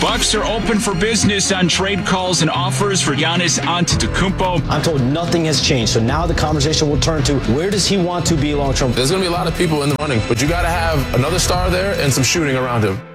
Bucks are open for business on trade calls and offers for Giannis Antetokounmpo. I'm told nothing has changed, so now the conversation will turn to where does he want to be long-term? There's going to be a lot of people in the running, but you got to have another star there and some shooting around him.